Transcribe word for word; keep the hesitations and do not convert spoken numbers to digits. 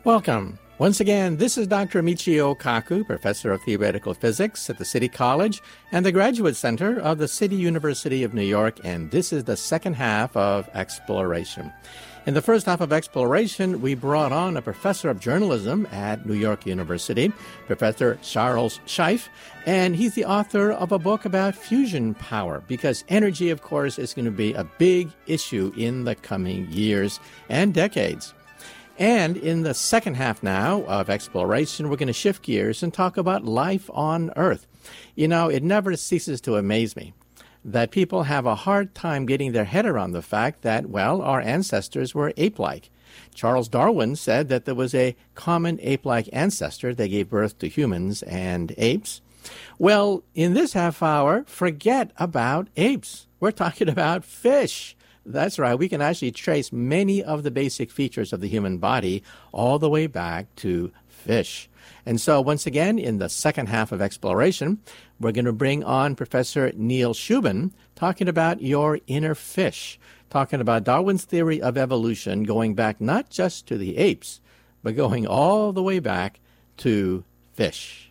Welcome. Once again, this is Doctor Michio Kaku, Professor of Theoretical Physics at the City College and the Graduate Center of the City University of New York, and this is the second half of Exploration. In the first half of Exploration, we brought on a professor of journalism at New York University, Professor Charles Scheif, and he's the author of a book about fusion power, because energy, of course, is going to be a big issue in the coming years and decades. And in the second half now of Exploration, we're going to shift gears and talk about life on Earth. You know, it never ceases to amaze me that people have a hard time getting their head around the fact that, well, our ancestors were ape-like. Charles Darwin said that there was a common ape-like ancestor that gave birth to humans and apes. Well, in this half hour, forget about apes. We're talking about fish. That's right. We can actually trace many of the basic features of the human body all the way back to fish. And so once again, in the second half of Exploration, we're going to bring on Professor Neil Shubin talking about your inner fish, talking about Darwin's theory of evolution going back not just to the apes, but going all the way back to fish.